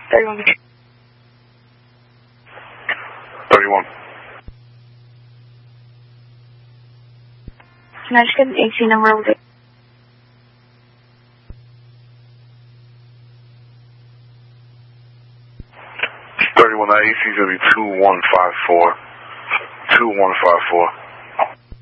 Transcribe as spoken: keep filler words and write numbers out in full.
thirty-one. thirty-one. Can I just get an A C number with it? thirty-one, that A C is going to be two one five four. two one five four.